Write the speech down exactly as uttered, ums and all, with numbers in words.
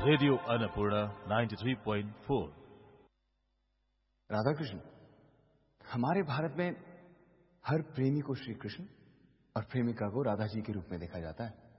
Radio Annapurna ninety three point four. Radha Krishna, हमारे भारत में हर प्रेमी को श्री कृष्ण और प्रेमिका को राधा जी के रूप में देखा जाता है।